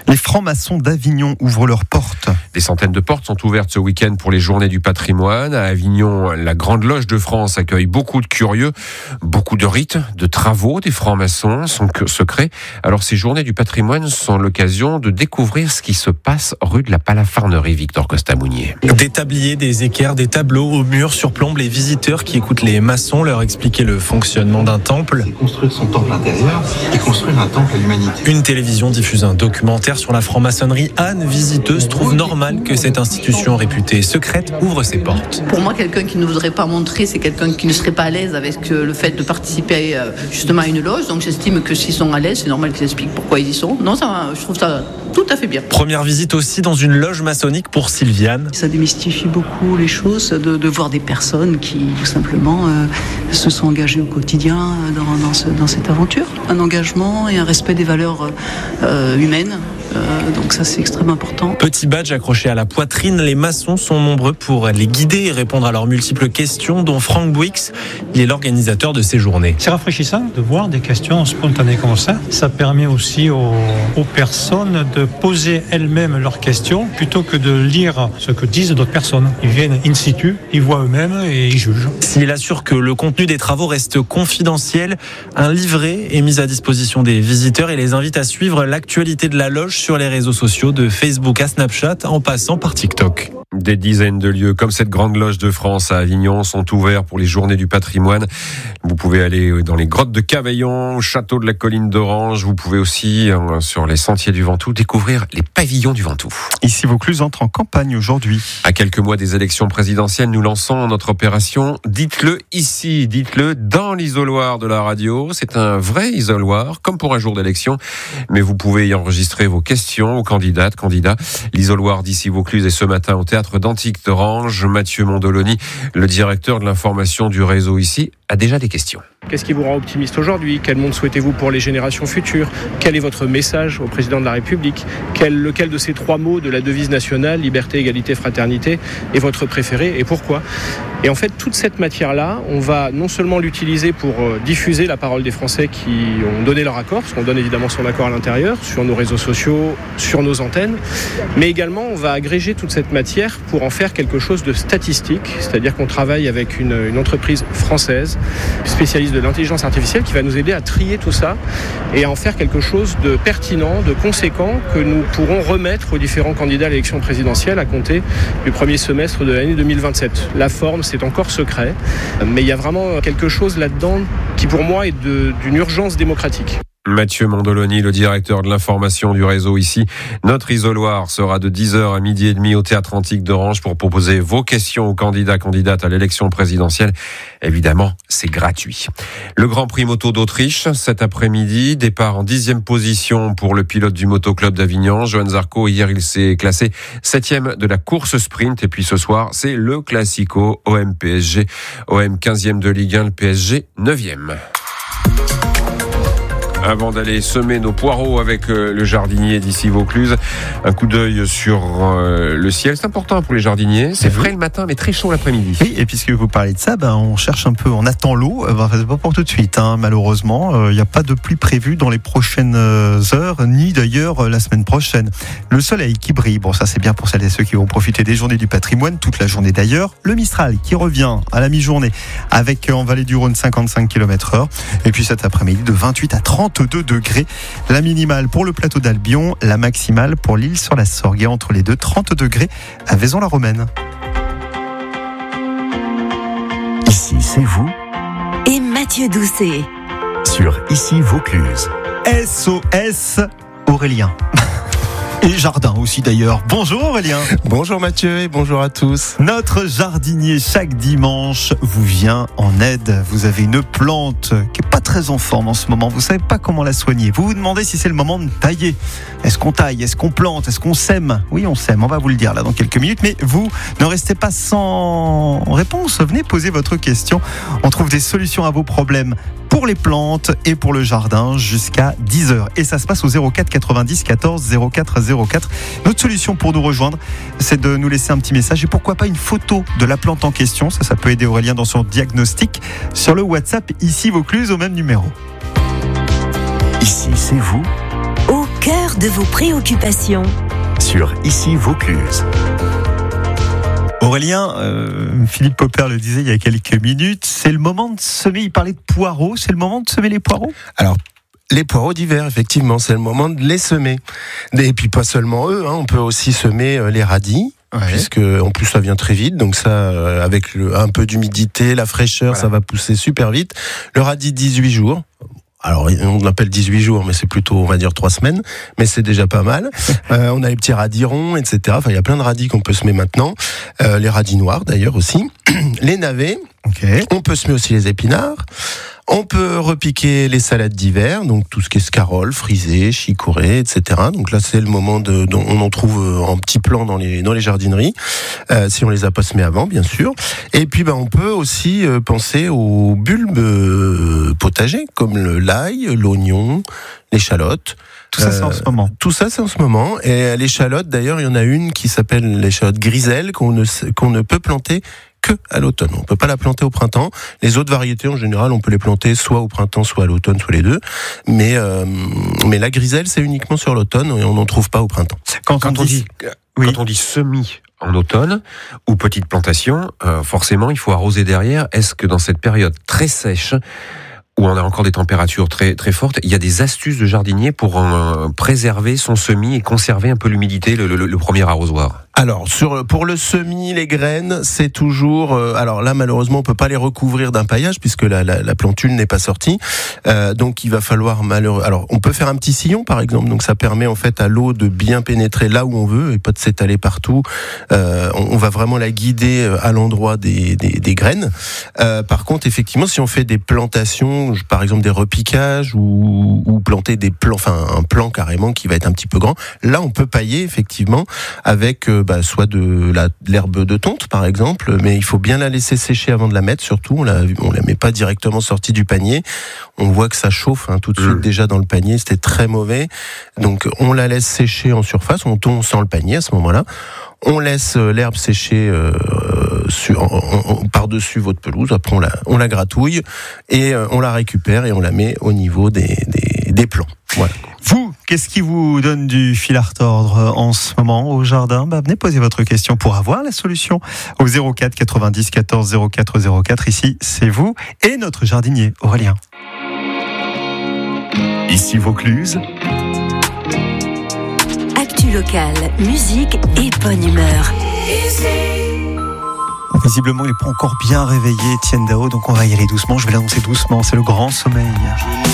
Les francs-maçons d'Avignon ouvrent leurs portes. Des centaines de portes sont ouvertes ce week-end pour les journées du patrimoine. À Avignon, la Grande Loge de France accueille beaucoup de curieux, beaucoup de rites, de travaux des francs-maçons sont secrets. Alors ces journées du patrimoine sont l'occasion de découvrir ce qui se passe rue de la Palafarnerie, Victor Costa-Mounier. Des tabliers, des équerres, des tableaux au mur surplombent les visiteurs qui écoutent les maçons leur expliquer le fonctionnement d'un temple. C'est construire son temple intérieur et construire un temple à l'humanité. Une télévision diffuse un documentaire sur la franc-maçonnerie. Anne, visiteuse, trouve normal que cette institution réputée secrète ouvre ses portes. Pour moi, quelqu'un qui ne voudrait pas montrer, c'est quelqu'un qui ne serait pas à l'aise avec le fait de participer justement à une loge. Donc j'estime que s'ils sont à l'aise, c'est normal qu'ils expliquent pourquoi ils y sont. Non, je trouve ça tout à fait bien. Première visite aussi dans une loge maçonnique pour Sylviane. Ça démystifie beaucoup les choses, de voir des personnes qui, tout simplement, se sont engagées au quotidien dans cette aventure. Un engagement et un respect des valeurs humaines. Donc ça, c'est extrêmement important. Petit badge accroché à la poitrine, les maçons sont nombreux pour les guider et répondre à leurs multiples questions, dont Franck Bouix, il est l'organisateur de ces journées. C'est rafraîchissant de voir des questions spontanées comme ça. Ça permet aussi aux personnes de poser elles-mêmes leurs questions plutôt que de lire ce que disent d'autres personnes. Ils viennent in situ, ils voient eux-mêmes et ils jugent. S'il assure que le contenu des travaux reste confidentiel, un livret est mis à disposition des visiteurs et les invite à suivre l'actualité de la loge sur les réseaux sociaux de Facebook à Snapchat en passant par TikTok. Des dizaines de lieux comme cette Grande Loge de France à Avignon sont ouverts pour les journées du patrimoine. Vous pouvez aller dans les grottes de Cavaillon, au château de la Colline d'Orange. Vous pouvez aussi, sur les sentiers du Ventoux, découvrir les pavillons du Ventoux. Ici Vaucluse entre en campagne aujourd'hui. À quelques mois des élections présidentielles, nous lançons notre opération Dites-le ici, dites-le dans l'isoloir de la radio. C'est un vrai isoloir, comme pour un jour d'élection, mais vous pouvez y enregistrer vos questions aux candidats. L'isoloir d'ici Vaucluse est ce matin au théâtre d'Antique d'Orange. Mathieu Mondoloni, le directeur de l'information du réseau ici, a déjà des questions. Qu'est-ce qui vous rend optimiste aujourd'hui ? Quel monde souhaitez-vous pour les générations futures ? Quel est votre message au président de la République ? Lequel de ces 3 mots de la devise nationale, liberté, égalité, fraternité, est votre préféré et pourquoi ? Et en fait, toute cette matière-là, on va non seulement l'utiliser pour diffuser la parole des Français qui ont donné leur accord, parce qu'on donne évidemment son accord à l'intérieur, sur nos réseaux sociaux, sur nos antennes, mais également on va agréger toute cette matière pour en faire quelque chose de statistique, c'est-à-dire qu'on travaille avec une entreprise française, spécialiste de l'intelligence artificielle, qui va nous aider à trier tout ça et à en faire quelque chose de pertinent, de conséquent, que nous pourrons remettre aux différents candidats à l'élection présidentielle à compter du premier semestre de l'année 2027. La forme, c'est encore secret, mais il y a vraiment quelque chose là-dedans qui pour moi est d'une urgence démocratique. Mathieu Mondoloni, le directeur de l'information du réseau ici. Notre isoloir sera de 10h à 12h30 au théâtre Antique d'Orange pour proposer vos questions aux candidates à l'élection présidentielle. Évidemment, c'est gratuit. Le Grand Prix moto d'Autriche, cet après-midi, départ en 10e position pour le pilote du Motoclub d'Avignon, Johan Zarco. Hier, il s'est classé 7e de la course sprint. Et puis ce soir, c'est le Classico OM-PSG. OM 15e de Ligue 1, le PSG 9e. Avant d'aller semer nos poireaux avec le jardinier d'ici Vaucluse, un coup d'œil sur le ciel. C'est important pour les jardiniers. C'est frais le matin, mais très chaud l'après-midi. Oui, et puisque vous parlez de ça, on cherche un peu, on attend l'eau. C'est pas pour tout de suite, malheureusement. Il n'y a pas de pluie prévue dans les prochaines heures, ni d'ailleurs la semaine prochaine. Le soleil qui brille, ça c'est bien pour celles et ceux qui vont profiter des journées du patrimoine, toute la journée d'ailleurs. Le Mistral qui revient à la mi-journée avec en vallée du Rhône 55 km/h. Et puis cet après-midi de 28 à 32 degrés. La minimale pour le plateau d'Albion, la maximale pour l'île sur la Sorgue. Et entre les deux, 30 degrés à Vaison-la-Romaine. Ici, c'est vous. Et Mathieu Doucet. Sur Ici Vaucluse. SOS Aurélien. Et jardin aussi d'ailleurs. Bonjour Aurélien. Bonjour Mathieu et bonjour à tous. Notre jardinier chaque dimanche vous vient en aide. Vous avez une plante qui n'est pas très en forme en ce moment. Vous ne savez pas comment la soigner. Vous vous demandez si c'est le moment de tailler. Est-ce qu'on taille ? Est-ce qu'on plante ? Est-ce qu'on sème ? Oui, on sème. On va vous le dire là dans quelques minutes. Mais vous ne restez pas sans réponse. Venez poser votre question. On trouve des solutions à vos problèmes pour les plantes et pour le jardin jusqu'à 10h. Et ça se passe au 04 90 14 04 04. Notre solution pour nous rejoindre, c'est de nous laisser un petit message et pourquoi pas une photo de la plante en question. Ça peut aider Aurélien dans son diagnostic sur le WhatsApp Ici Vaucluse au même numéro. Ici, c'est vous. Au cœur centre de vos préoccupations. Sur Ici Vaucluse. Aurélien, Philippe Popper le disait il y a quelques minutes, c'est le moment de semer, il parlait de poireaux, c'est le moment de semer les poireaux ? Alors, les poireaux d'hiver, effectivement, c'est le moment de les semer. Et puis pas seulement eux, on peut aussi semer les radis. Ouais. Puisque en plus ça vient très vite, donc ça avec un peu d'humidité, la fraîcheur, voilà. Ça va pousser super vite. Le radis 18 jours. Alors on l'appelle 18 jours, mais c'est plutôt on va dire 3 semaines, mais c'est déjà pas mal. On a les petits radis ronds, etc. Enfin il y a plein de radis qu'on peut semer maintenant. Les radis noirs d'ailleurs aussi. Les navets. Okay. On peut semer aussi les épinards. On peut repiquer les salades d'hiver, donc tout ce qui est scaroles, frisées, chicorées, etc. Donc là, c'est le moment on en trouve en petits plants dans les jardineries, si on les a pas semés avant, bien sûr. Et puis, on peut aussi penser aux bulbes potagers, comme l'ail, l'oignon, l'échalote. Tout ça, c'est en ce moment. Tout ça, c'est en ce moment. Et l'échalote, d'ailleurs, il y en a une qui s'appelle l'échalote griselle, qu'on ne peut planter que à l'automne. On peut pas la planter au printemps. Les autres variétés, en général, on peut les planter soit au printemps, soit à l'automne, soit les deux. Mais la griselle, c'est uniquement sur l'automne et on n'en trouve pas au printemps. Quand on dit semis en automne ou petite plantation, forcément, il faut arroser derrière. Est-ce que dans cette période très sèche, où on a encore des températures très très fortes, il y a des astuces de jardinier pour préserver son semis et conserver un peu l'humidité le premier arrosoir? Alors pour le semis, les graines, c'est toujours alors là malheureusement on peut pas les recouvrir d'un paillage puisque la plantule n'est pas sortie. Donc il va falloir alors on peut faire un petit sillon par exemple, donc ça permet en fait à l'eau de bien pénétrer là où on veut et pas de s'étaler partout. On va vraiment la guider à l'endroit des graines. Par contre effectivement si on fait des plantations, par exemple des repiquages ou planter des plants, enfin un plant carrément qui va être un petit peu grand, là on peut pailler effectivement avec soit de l'herbe de tonte par exemple, mais il faut bien la laisser sécher avant de la mettre, surtout on la met pas directement sortie du panier, on voit que ça chauffe tout de suite déjà dans le panier, c'était très mauvais, donc on la laisse sécher en surface, on tombe sans le panier à ce moment-là, on laisse l'herbe sécher par-dessus votre pelouse, après on la gratouille et on la récupère et on la met au niveau des plants. Voilà. Vous, qu'est-ce qui vous donne du fil à retordre en ce moment au jardin ? Venez poser votre question pour avoir la solution au 04 90 14 04 04. Ici, c'est vous et notre jardinier Aurélien. Ici Vaucluse. Actu locale, musique et bonne humeur. Visiblement, il n'est pas encore bien réveillé, Étienne Dao, donc on va y aller doucement. Je vais l'annoncer doucement, c'est le grand sommeil.